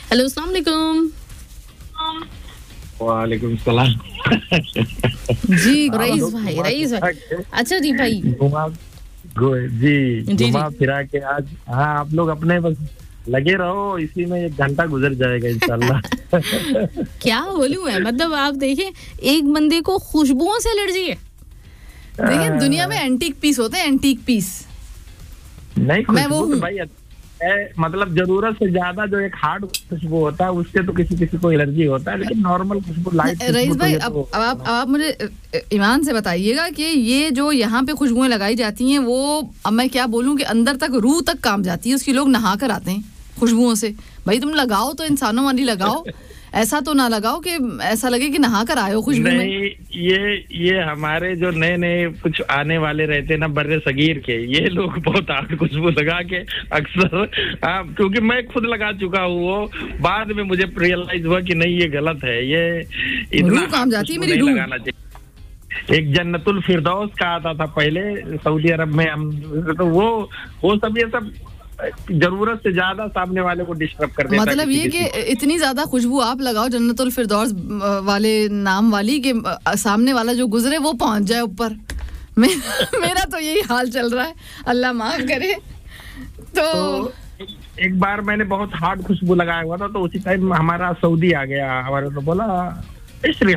Hello, अस्सलाम वालेकुम। वालेकुम सलाम। जी रईस भाई। अच्छा जी भाई, घुमा फिरा के आज, हाँ आप लोग अपने बस लगे रहो, इसी में 1 घंटा गुजर जाएगा इंशाल्लाह। क्या बोलूं मैं, मतलब आप देखिए, एक बंदे को खुशबुओं से एलर्जी है। देखिए दुनिया में एंटीक पीस होते हैं, एंटीक पीस। नहीं, खुशबू तो भाई मतलब जरूरत से ज्यादा जो एक हार्ड खुशबू होता है उससे तो किसी किसी को एलर्जी होता है, लेकिन नॉर्मल खुशबू, लाइट रईस भाई, अब आप मुझे ईमान से बताइएगा कि ये जो यहाँ पे खुशबुएं लगाई जाती हैं वो, अब मैं क्या बोलूं कि अंदर तक, रूह तक काम जाती है उसकी। लोग नहा कर आते हैं खुशबुओं से। भाई तुम लगाओ तो इंसानों वाली लगाओ, ऐसा तो ना लगाओ कि ऐसा लगे कि नहा कर आए हो खुशबू में। ये हमारे जो नए नए कुछ आने वाले रहते हैं ना बर्रे सगीर के, ये लोग बहुत हार्ड खुशबू लगा के अक्सर, क्योंकि मैं खुद लगा चुका हूँ, वो बाद में मुझे रियलाइज हुआ कि नहीं ये गलत है, ये इतना काम जाती है मेरी रूह। लगाना चाहिए। एक जन्नतुल फिरदौस का आता था पहले सऊदी अरब में, हम तो वो सब ये सब जरूरत से ज्यादा सामने वाले को डिस्टर्ब कर देता है। मतलब ये कि इतनी ज्यादा खुशबू आप लगाओ जन्नतुल फिरदौस वाले नाम वाली कि सामने वाला जो गुजरे वो पहुंच जाए ऊपर। मेरा तो यही हाल चल रहा है, अल्लाह माफ करे। तो एक बार मैंने बहुत हार्ड खुशबू लगाया हुआ था, तो उसी टाइम हमारा सऊदी आ गया, हमारे तो बोला इसलिए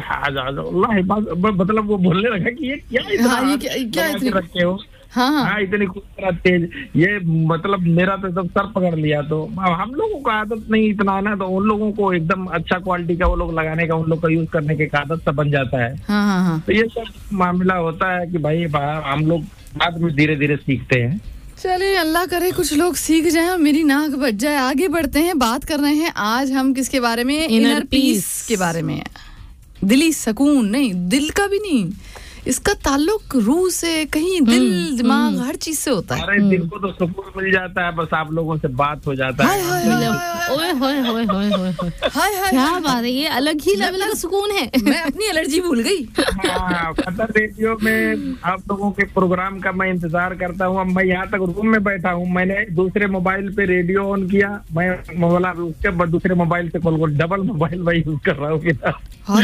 मतलब वो बोलने लगा कि ये क्या इतना रखे हो। हाँ, इतनी खूबसूरत तेज, ये मतलब मेरा तो एकदम सर पकड़ लिया। तो हम लोगों को आदत नहीं इतना है ना, तो उन लोगों को एकदम अच्छा क्वालिटी का वो लोग लगाने का, उन लोग का यूज करने के आदत सा बन जाता है। तो ये सब मामला होता है कि भाई हम लोग बाद में धीरे धीरे सीखते हैं। चलिए अल्लाह करे कुछ लोग सीख जाएं और मेरी नाक बच जाए। आगे बढ़ते हैं, बात कर रहे हैं आज हम किसके बारे में? इनर पीस के बारे में। दिली सुकून नहीं, दिल का भी नहीं, इसका ताल्लुक रूह से, कहीं दिल दिमाग हर चीज से होता है। अरे दिल को तो सुकून मिल जाता है, बस आप लोगों से बात हो जाता है। ओए होए क्या बात है, ये अलग ही लेवल का सुकून है। मैं अपनी एलर्जी भूल गई। फतर रेडियो में आप लोगों के प्रोग्राम का मैं इंतजार करता हूँ। अब मैं यहाँ तक रूम में बैठा हूँ, मैंने दूसरे मोबाइल पे रेडियो ऑन किया, मैं बोला उसके बाद दूसरे मोबाइल से कॉल, डबल मोबाइल मैं यूज कर रहा हूँ।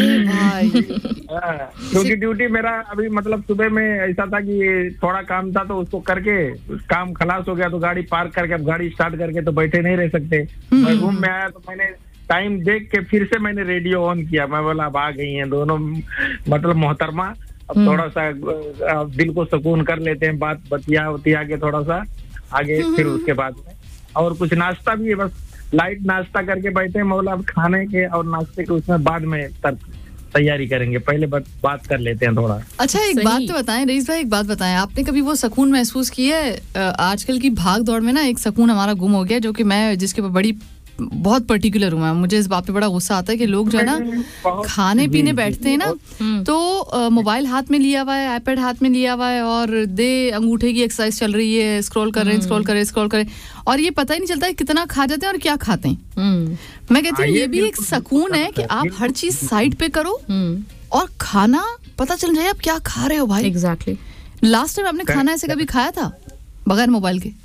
क्योंकि ड्यूटी मेरा अभी मतलब सुबह में ऐसा था कि थोड़ा काम था, तो उसको करके काम खलास हो गया, तो गाड़ी पार्क करके, अब गाड़ी स्टार्ट करके तो बैठे नहीं रह सकते। मैं रूम में आया तो मैंने टाइम देख के फिर से मैंने रेडियो ऑन किया। मैं बोला अब आ गई हैं दोनों मतलब मोहतरमा, अब थोड़ा सा दिल को सुकून कर लेते हैं, बात बतिया के थोड़ा सा आगे, फिर उसके बाद में और कुछ नाश्ता भी है, बस लाइट नाश्ता करके बैठे हैं। मौला अब खाने के और नाश्ते के उसमें बाद में तैयारी करेंगे, पहले बात कर लेते हैं थोड़ा। अच्छा एक बात तो बताएं रईस भाई, एक बात बताएं, आपने कभी वो सुकून महसूस किया है? आजकल की भाग दौड़ में ना एक सुकून हमारा गुम हो गया, जो कि मैं जिसके ऊपर बहुत पर्टिकुलर हूँ मैं, मुझे इस बात पे बड़ा गुस्सा आता है कि लोग जो है ना खाने पीने बैठते हैं ना, तो मोबाइल हाथ में लिया हुआ है, आईपैड हाथ में लिया हुआ है और अंगूठे की एक्सरसाइज चल रही है, स्क्रॉल कर रहे हैं और ये पता ही नहीं चलता है कितना खा जाते हैं और क्या खाते हैं। मैं कहती हूँ ये भी एक सुकून है कि आप हर चीज साइड पे करो और खाना पता चल जाए आप क्या खा रहे हो भाई। एग्जैक्टली। लास्ट टाइम आपने खाना ऐसे कभी खाया था बगैर मोबाइल के?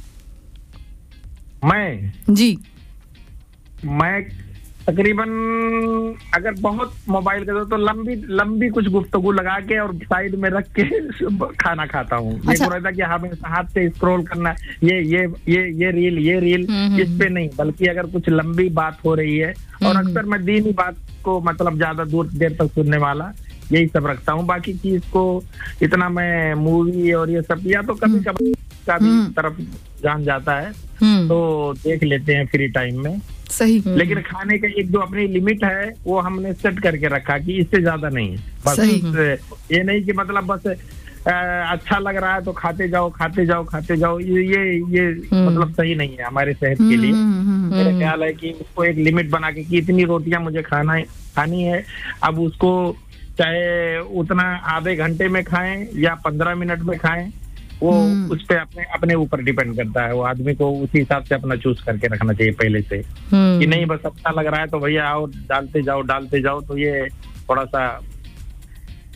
मैं तकरीबन अगर बहुत मोबाइल का तो लंबी कुछ गुफ्तगू लगा के और साइड में रख के खाना खाता हूँ। ये रहता कि हमें हाथ से स्क्रॉल करना, ये रील इस पे नहीं, बल्कि अगर कुछ लंबी बात हो रही है, और अक्सर मैं दीनी बात को मतलब ज्यादा देर तक सुनने वाला यही सब रखता हूँ। बाकी चीज को इतना मैं मूवी और ये सब या तो कभी कभी का भी तरफ जान जाता है तो देख लेते हैं फ्री टाइम में। सही। लेकिन खाने का एक जो अपनी लिमिट है वो हमने सेट करके रखा कि इससे ज्यादा नहीं। बस ये नहीं कि मतलब बस अच्छा लग रहा है तो खाते जाओ, ये मतलब सही नहीं है हमारे सेहत के लिए। मेरा ख्याल है कि उसको एक लिमिट बना के कि इतनी रोटियां मुझे खानी है, अब उसको चाहे उतना आधे घंटे में खाएं या 15 मिनट में खाएं, वो उस पे अपने ऊपर डिपेंड करता है। वो आदमी को उसी हिसाब से अपना चूज करके रखना चाहिए पहले से, कि नहीं बस अच्छा लग रहा है तो भैया आओ डालते जाओ। तो ये थोड़ा सा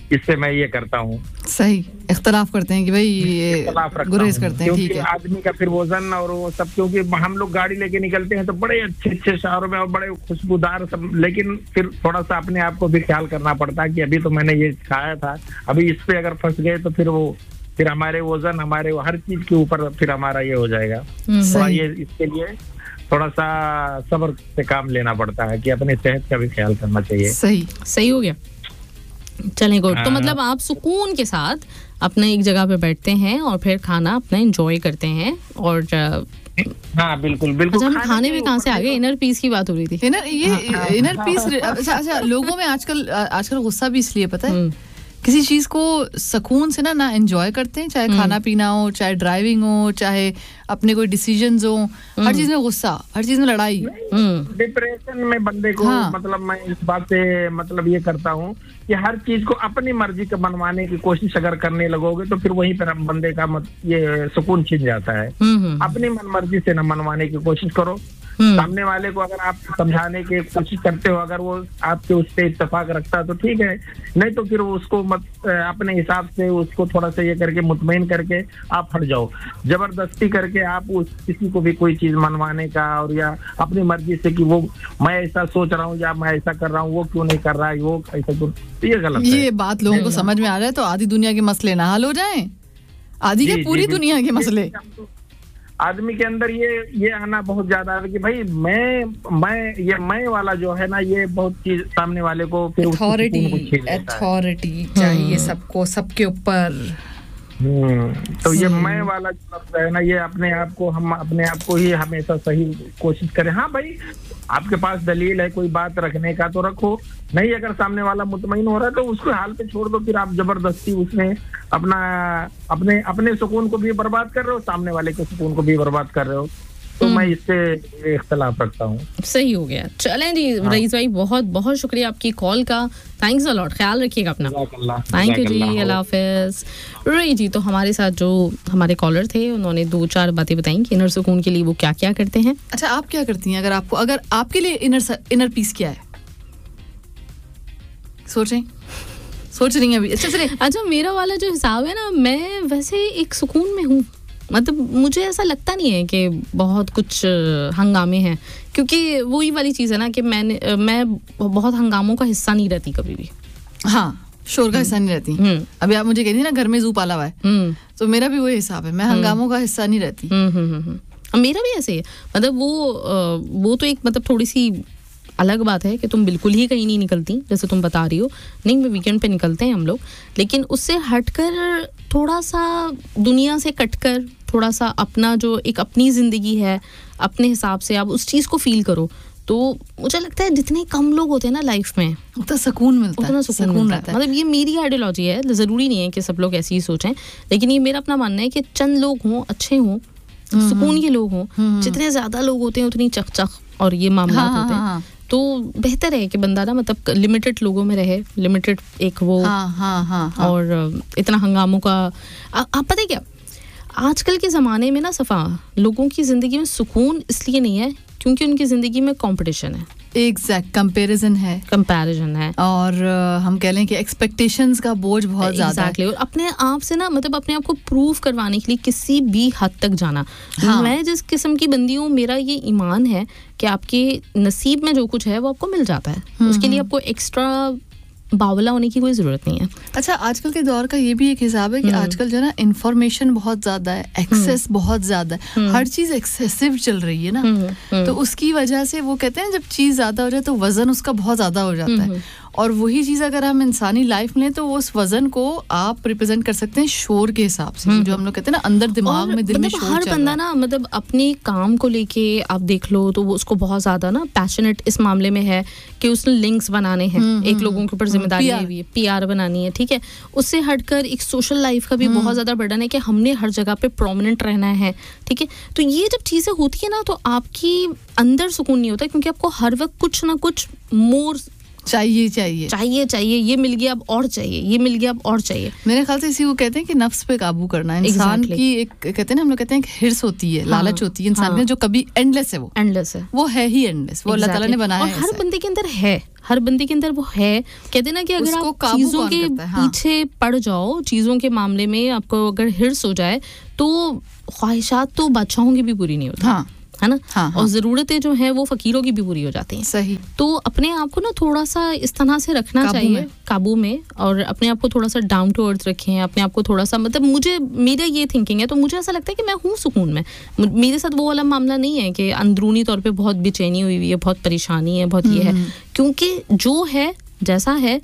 इससे मैं ये करता हूँ। सही, इख्तलाफ करते हैं कि भाई ये गुरेज करते हैं, ठीक है। आदमी का फिर वजन और वो सब, क्योंकि हम लोग गाड़ी लेके निकलते हैं तो बड़े अच्छे अच्छे शहरों में और बड़े खुशबूदार सब, लेकिन फिर थोड़ा सा अपने आप को भी ख्याल करना पड़ता है कि अभी तो मैंने ये खाया था, अभी इस पे अगर फंस गए तो फिर हमारे वजन, हमारे हर चीज के ऊपर फिर हमारा ये हो जाएगा। तो ये इसके लिए थोड़ा सा सब्र से काम लेना पड़ता है कि अपने सेहत का भी ख्याल करना चाहिए। सही हो गया, चलें गुड। तो मतलब आप सुकून के साथ अपने एक जगह पे बैठते हैं और फिर खाना अपना एंजॉय करते हैं। और हाँ बिल्कुल बिल्कुल। अच्छा, हम खाने में कहाँ से आ गए? इनर पीस की बात हो रही थी। Inner peace. अच्छा, लोगों में आजकल गुस्सा भी इसलिए, पता है, किसी चीज को सुकून से ना एंजॉय करते हैं, चाहे खाना पीना हो, चाहे ड्राइविंग हो, चाहे अपने कोई डिसीजंस हो, हर चीज में गुस्सा, हर चीज में लड़ाई। डिप्रेशन में बंदे को मतलब मैं इस बात से मतलब ये करता हूँ कि हर चीज को अपनी मर्जी का मनवाने की कोशिश अगर करने लगोगे तो फिर वहीं पर बंदे का ये सुकून छिन जाता है। अपनी मन मर्जी से न मनवाने की कोशिश करो। सामने वाले को अगर आप समझाने की कोशिश करते हो, अगर वो आपके उस पर इत्तेफाक रखता है तो ठीक है, नहीं तो फिर उसको अपने हिसाब से उसको थोड़ा सा ये करके मुतमईन करके आप हट जाओ। जबरदस्ती करके आप किसी को भी कोई चीज मनवाने का और या अपनी मर्जी से कि वो मैं ऐसा सोच रहा हूँ या मैं ऐसा कर रहा हूँ, वो क्यों नहीं कर रहा है, वो ऐसा, तो ये गलत है। ये बात लोगों को समझ में आ जाए तो आधी दुनिया के मसले ना हल हो जाए, आधी के पूरी दुनिया के मसले। आदमी के अंदर ये आना बहुत ज्यादा है कि भाई मैं वाला जो है ना, ये बहुत चीज सामने वाले को फिर अथॉरिटी चाहिए सबको, सबके ऊपर। तो ये मैं वाला जो लफ्ज़ है ना, ये अपने आप को ही हमेशा सही कोशिश करें। हाँ भाई, आपके पास दलील है कोई बात रखने का तो रखो, नहीं अगर सामने वाला मुतमईन हो रहा है तो उसको हाल पे छोड़ दो। फिर आप जबरदस्ती उसमें अपने सुकून को भी बर्बाद कर रहे हो, सामने वाले के सुकून को भी बर्बाद कर रहे हो। तो मैं इससे इख्तलाफ रखता हूँ। सही हो गया। चलें जी रईस भाई, बहुत बहुत शुक्रिया आपकी कॉल का, थैंक्स अ लॉट, ख्याल रखिएगा अपना। थैंक यू जी, अल्लाह हाफिज़। रही जी, तो हमारे साथ जो हमारे कॉलर थे उन्होंने 2-4 बातें बताई कि इनर सुकून के लिए वो क्या क्या करते हैं। अच्छा, आप क्या करती हैं? अगर आपके लिए इनर पीस क्या है? सोच रही हैं अभी? अच्छा, मेरा वाला जो हिसाब है ना, मैं वैसे एक सुकून में हूँ। मतलब मुझे ऐसा लगता नहीं है कि बहुत कुछ हंगामे हैं, क्योंकि वही वाली चीज़ है ना कि मैं बहुत हंगामों का हिस्सा नहीं रहती कभी भी। हाँ, शोर का हिस्सा नहीं रहती। अभी आप मुझे कहती ना घर में ज़ू पाला हुआ है, तो मेरा भी वही हिसाब है, मैं हंगामों का हिस्सा नहीं रहती। मेरा भी ऐसे ही है। मतलब वो तो एक मतलब थोड़ी सी अलग बात है कि तुम बिल्कुल ही कहीं नहीं निकलती, जैसे तुम बता रही हो। नहीं, मैं वीकेंड पे निकलते हैं हम लोग, लेकिन उससे हटकर थोड़ा सा दुनिया से कटकर थोड़ा सा अपना जो एक अपनी ज़िंदगी है, अपने हिसाब से आप उस चीज़ को फील करो। तो मुझे लगता है जितने कम लोग होते हैं ना लाइफ में, उतना सुकून मिलता है। मतलब ये मेरी आइडियोलॉजी है, ज़रूरी नहीं है कि सब लोग ऐसे ही सोचें, लेकिन ये मेरा अपना मानना है कि चंद लोग हों, अच्छे हों, सुकून के लोग हों। जितने ज़्यादा लोग होते हैं उतनी चक और ये मामला होते हैं। तो बेहतर है कि बंदा ना मतलब लिमिटेड लोगों में रहे, लिमिटेड एक वो। और इतना हंगामों का आप पता है क्या, आजकल के ज़माने में ना सफ़ा लोगों की ज़िंदगी में सुकून इसलिए नहीं है क्योंकि उनकी ज़िंदगी में कंपटीशन है। एग्जैक्ट, कंपैरिजन है और हम कह लें कि एक्सपेक्टेशंस का बोझ बहुत ज़्यादा है। और अपने आप से ना मतलब अपने आप को प्रूव करवाने के लिए किसी भी हद तक जाना। मैं जिस किस्म की बंदी हूँ, मेरा ये ईमान है कि आपके नसीब में जो कुछ है वो आपको मिल जाता है। उसके लिए आपको एक्स्ट्रा बावला होने की कोई जरूरत नहीं है। अच्छा, आजकल के दौर का ये भी एक हिसाब है कि आजकल जो ना इंफॉर्मेशन बहुत ज्यादा है, एक्सेस बहुत ज्यादा है, हर चीज एक्सेसिव चल रही है ना। तो उसकी वजह से वो कहते हैं जब चीज ज्यादा हो जाए तो वजन उसका बहुत ज्यादा हो जाता है। और वही चीज अगर हम इंसानी लाइफ में तो उस वजन को आप रिप्रेजेंट कर सकते हैं शोर के हिसाब से, जो हम लोग कहते हैं ना अंदर दिमाग में, दिल में शोर। हर बंदा ना मतलब अपने काम को लेके आप देख लो तो वो उसको बहुत ज्यादा ना पैशनेट इस मामले में है कि उसने लिंक्स बनाने हैं, एक लोगों के ऊपर जिम्मेदारी है, PR बनानी है, ठीक है। उससे हटकर एक सोशल लाइफ का भी बहुत ज्यादा बर्डन है कि हमने हर जगह पे प्रोमिनेंट रहना है, ठीक है। तो ये जब चीजें होती है ना तो आपकी अंदर सुकून नहीं होता, क्योंकि आपको हर वक्त कुछ ना कुछ मोर चाहिए, ये मिल गया अब और चाहिए, ये मिल गया अब और चाहिए. मेरे ख्याल से इसी को कहते हैं कि नफ्स पे काबू करना. इंसान की एक कहते हैं ना, हम लोग कहते हैं कि हिर्स होती है, लालच होती है इंसान में, जो कभी एंडलेस है. वो है ही एंडलेस, वो अल्लाह ताला ने बनाया है. और हर बंदे के अंदर है, हर बंदे के अंदर वो है. कहते हैं ना कि अगर आप चीजों के पीछे पड़ जाओ, चीजों के मामले में आपको अगर हिर्स हो जाए, तो ख्वाहिशात तो बादशाहों की भी पूरी नहीं होती, है ना. और ज़रूरतें जो हैं वो फकीरों की भी पूरी हो जाती हैं. सही. तो अपने आप को ना थोड़ा सा इस तरह से रखना चाहिए, काबू में, और अपने आप को थोड़ा सा डाउन टू अर्थ रखें. अपने आप को थोड़ा सा, मतलब मेरा ये थिंकिंग है, तो मुझे ऐसा लगता है कि मैं हूँ सुकून में. मेरे साथ वो वाला मामला नहीं है कि अंदरूनी तौर पे बहुत बेचैनी हुई हुई है, बहुत परेशानी है, बहुत ये है, क्योंकि जो है जैसा है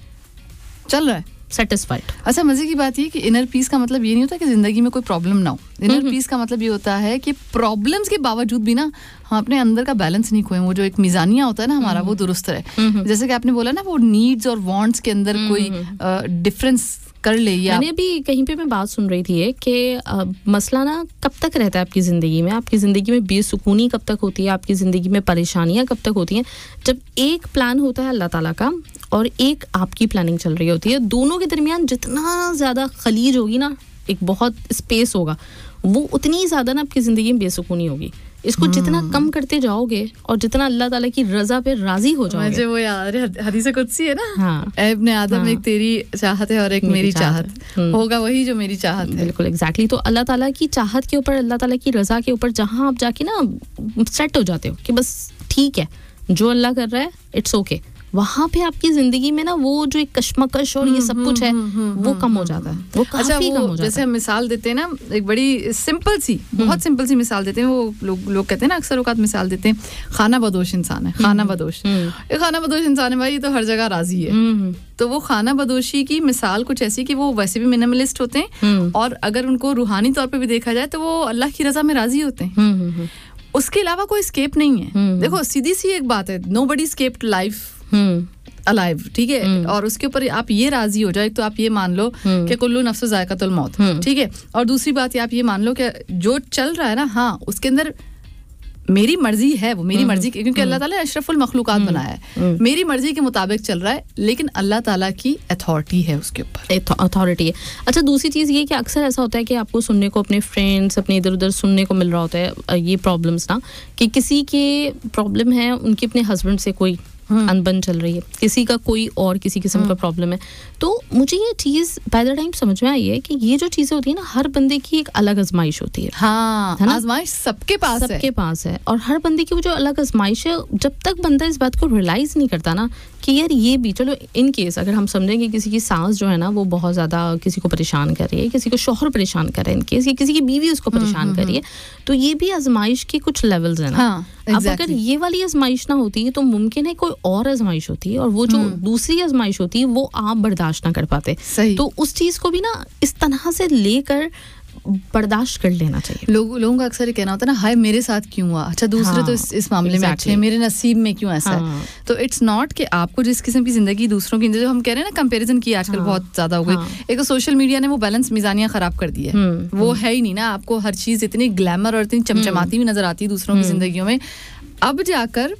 चल रहा है, सेटिस्फाइड. अच्छा, मजे की बात ये कि इनर पीस का मतलब ये नहीं होता कि जिंदगी में कोई प्रॉब्लम ना हो. इनर पीस का मतलब ये होता है कि प्रॉब्लम्स के बावजूद भी ना हम अपने अंदर का बैलेंस नहीं खोएं. वो जो एक मिजानिया होता है ना हमारा, वो दुरुस्त रहे. जैसे कि आपने बोला ना, वो नीड्स और वांट्स के अंदर कोई डिफरेंस कर ले. मैंने अभी कहीं पे मैं बात सुन रही थी कि मसला ना कब तक रहता है आपकी ज़िंदगी में, आपकी ज़िंदगी में बेसुकूनी कब तक होती है, आपकी ज़िंदगी में परेशानियां कब तक होती हैं, जब एक प्लान होता है अल्लाह ताला का और एक आपकी प्लानिंग चल रही होती है. दोनों के दरमियान जितना ज़्यादा खलीज होगी ना, एक बहुत स्पेस होगा, वो उतनी ज़्यादा ना आपकी ज़िंदगी में बेसुकूनी होगी. इसको जितना कम करते जाओगे और जितना अल्लाह ताला की रज़ा पे राज़ी हो जाओगे. मुझे वो याद है, हदीस कुदसी है ना, ऐ इब्ने आदम, एक तेरी चाहत है और एक मेरी चाहत, होगा वही जो मेरी चाहत है. बिल्कुल एग्जैक्टली. तो अल्लाह ताला की चाहत के ऊपर, अल्लाह ताला की रज़ा के ऊपर जहाँ आप जाके ना सेट हो जाते हो कि बस ठीक है, जो अल्लाह कर रहा है इट्स ओके, वहाँ पे आपकी जिंदगी में ना वो जो एक कश्मकश और ये सब कुछ है वो कम हो जाता है. वो काफी कम हो जाता है. जैसे हम मिसाल देते हैं ना, एक बड़ी सिंपल सी, बहुत सिंपल सी मिसाल देते हैं. वो लोग कहते हैं ना, अक्सर औकात मिसाल देते हैं, खाना बदोश इंसान है, खाना बदोश. ये खाना बदोश इंसान है भाई, ये तो हर जगह राजी है. तो वो खाना बदोशी की मिसाल कुछ ऐसी कि वो वैसे भी मिनिमलिस्ट होते हैं, और अगर उनको रूहानी तौर पे भी देखा जाए तो वो अल्लाह की रजा में राजी होते हैं. उसके अलावा कोई स्केप नहीं है. देखो, सीधी सी एक बात है, नोबडी स्केप्ड लाइफ अलाइव, ठीक है. और उसके ऊपर आप ये राजी हो जाए, तो आप ये मान लो कि कुल्लू नफ्स ज़ायक़तुल मौत, ठीक है. और दूसरी बात, आप ये मान लो कि जो चल रहा है ना, हाँ, उसके अंदर मेरी मर्जी है, वो मेरी मर्जी, क्योंकि अल्लाह ताला ने अशरफुल मखलूकात बनाया है, मेरी मर्जी के मुताबिक चल रहा है, लेकिन अल्लाह ताला की अथॉरिटी है उसके ऊपर, अथॉरिटी है. अच्छा, दूसरी चीज़ ये कि अक्सर ऐसा होता है कि आपको सुनने को, अपने फ्रेंड्स अपने इधर उधर सुनने को मिल रहा होता है ये प्रॉब्लम्स ना, कि किसी के प्रॉब्लम है, उनके अपने हस्बैंड से कोई अनबन चल रही है, किसी का कोई और किसी किस्म का प्रॉब्लम है. तो मुझे ये चीज़ बाय द टाइम समझ में आई है कि ये जो चीज़ें होती है ना, हर बंदे की एक अलग आजमाइश होती है. हाँ, आजमाइश सबके पास है. और हर बंदे की वो जो अलग आजमाइश है, जब तक बंदा इस बात को रियलाइज़ नहीं करता ना कि यार ये भी, चलो इन केस अगर हम समझेंगे किसी की सास जो है ना वो बहुत ज़्यादा किसी को परेशान कर रही है, किसी को शौहर परेशान कर रहा है, इन केस, या किसी की बीवी उसको परेशान कर रही है, तो ये भी आजमाइश के कुछ लेवल्स हैं ना. अब अगर ये वाली आजमाइश ना होती तो मुमकिन है कोई और आजमाइश होती है, और वो जो दूसरी आजमाइश होती है वो आप बर्दाश्त ना कर पाते. तो उस चीज़ को भी ना इस तरह से लेकर बर्दाश्त कर लेना चाहिए. लोगों का अक्सर ये कहना होता है ना, हाय मेरे साथ क्यों हुआ, अच्छा दूसरे तो इस मामले में अच्छे हैं, मेरे नसीब में क्यों ऐसा है. तो इट्स नॉट कि आपको जिस किस्म की जिंदगी दूसरों की, जो हम कह रहे हैं ना, कंपैरिजन की आजकल बहुत ज्यादा हो गई. एक तो सोशल मीडिया ने वो बैलेंस मिजानियां खराब कर दी है, वो है ही नहीं ना. आपको हर चीज इतनी ग्लैमर और इतनी चमचमाती हुई नजर आती है दूसरों की जिंदगियों में. अब जाकर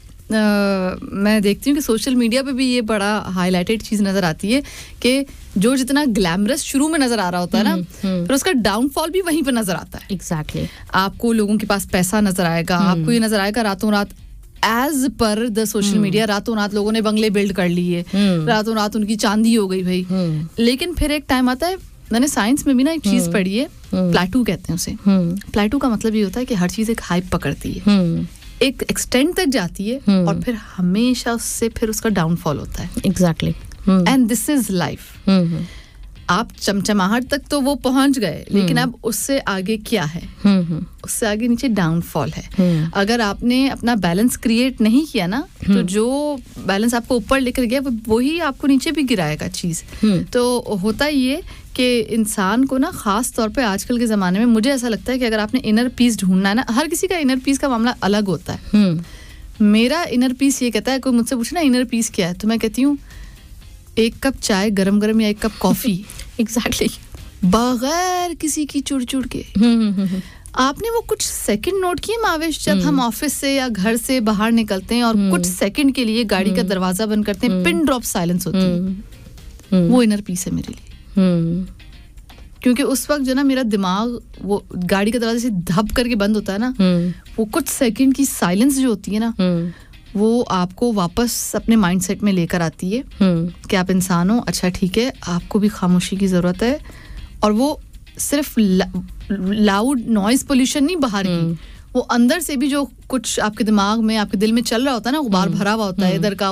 मैं देखती हूँ कि सोशल मीडिया पे भी ये बड़ा हाईलाइटेड चीज़ नज़र आती है कि जो जितना ग्लैमरस शुरू में नज़र आ रहा होता है ना, फिर उसका डाउनफॉल भी वहीं पे नज़र आता है. एग्जैक्टली. आपको लोगों के पास पैसा नज़र आएगा, आपको ये नज़र आएगा रातों रात, as per the social media, रातों रात लोगों ने बंगले बिल्ड कर लिए, रातों रात उनकी चांदी हो गई भाई. लेकिन फिर एक टाइम आता है, मैंने साइंस में भी ना एक चीज़ पढ़ी है, प्लेटू कहते हैं उसे. प्लेटू का मतलब ये होता है कि हर चीज़ एक हाइप पकड़ती है, एक एक्सटेंड तक जाती है, और फिर हमेशा उससे फिर उसका डाउनफॉल होता है. Exactly. And this is life. आप चमचमाहट तक तो वो पहुंच गए, लेकिन अब उससे आगे क्या है, उससे आगे नीचे डाउनफॉल है. अगर आपने अपना बैलेंस क्रिएट नहीं किया ना, तो जो बैलेंस आपको ऊपर लेकर गया वही आपको नीचे भी गिराएगा चीज. तो होता ये कि इंसान को ना खास तौर पे आजकल के ज़माने में मुझे ऐसा लगता है कि अगर आपने इनर पीस ढूंढना है ना, हर किसी का इनर पीस का मामला अलग होता है. मेरा इनर पीस ये कहता है, कोई मुझसे पूछे ना इनर पीस क्या है, तो मैं कहती हूँ एक कप चाय गरम गरम या एक कप कॉफ़ी. एग्जैक्टली. बगैर किसी की चुड़ के आपने वो कुछ सेकंड नोट किए माविश, जब हम ऑफिस से या घर से बाहर निकलते हैं और कुछ सेकंड के लिए गाड़ी का दरवाजा बंद करते हैं, पिन ड्रॉप साइलेंस होती है, वो इनर पीस है मेरे लिए। क्योंकि उस वक्त जो ना मेरा दिमाग वो गाड़ी का दरवाजा से धप करके बंद होता है ना, वो कुछ सेकंड की साइलेंस जो होती है ना, वो आपको वापस अपने माइंडसेट में लेकर आती है कि आप इंसान हो, अच्छा ठीक है, आपको भी खामोशी की ज़रूरत है। और वो सिर्फ लाउड नॉइज पोल्यूशन नहीं बाहर की, वो अंदर से भी जो कुछ आपके दिमाग में, आपके दिल में चल रहा होता है ना, गुबार भरा हुआ होता है, इधर का